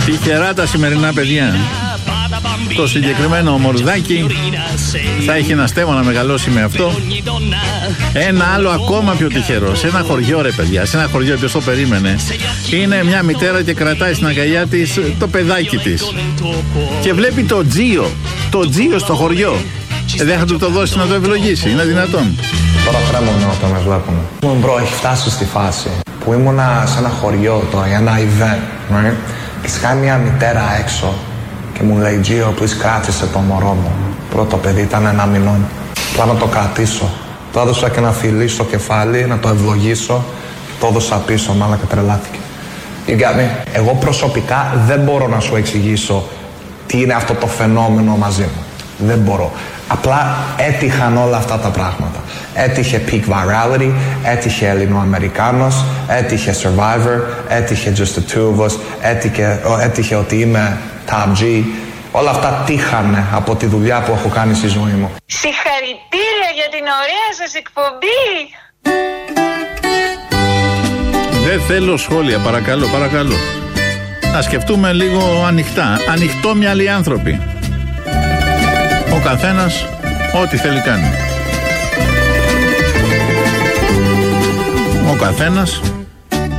Τυχερά τα σημερινά παιδιά. Το συγκεκριμένο μορδάκι θα έχει ένα στέμμα να μεγαλώσει με αυτό. Ένα άλλο ακόμα πιο τυχερό. Σε ένα χωριό, ρε παιδιά, σε ένα χωριό, ποιος το περίμενε. Είναι μια μητέρα και κρατάει στην αγκαλιά της το παιδάκι της. Και βλέπει το Τζίο στο χωριό. Δεν θα του το δώσει να το ευλογήσει, είναι δυνατόν? Τώρα τρέμομαι όταν με βλέπουν. Μπρο, έχει φτάσει στη φάση που ήμουνα σε ένα χωριό τώρα για ένα event, right? Και σκάει μια μητέρα έξω και μου λέει, Τζίο, please κράτησε το μωρό μου. Πρώτο παιδί ήταν 1 μηνών. Απλά να το κρατήσω. Το έδωσα και ένα φιλί στο κεφάλι, να το ευλογήσω. Το έδωσα πίσω, μάλλον και τρελάθηκε. You got me? Εγώ προσωπικά δεν μπορώ να σου εξηγήσω τι είναι αυτό το φαινόμενο μαζί μου. Δεν μπορώ. Απλά έτυχαν όλα αυτά τα πράγματα. Έτυχε peak virality, έτυχε Ελληνοαμερικάνος, έτυχε Survivor, έτυχε Just the Two of Us, έτυχε ότι είμαι Top G. Όλα αυτά τύχανε από τη δουλειά που έχω κάνει στη ζωή μου. Συγχαρητήρια για την ωραία σας εκπομπή! Δεν θέλω σχόλια, παρακαλώ. Να σκεφτούμε λίγο ανοιχτά. Ανοιχτόμυαλοι άνθρωποι. Ο καθένας ό,τι θέλει κάνει. Ο καθένας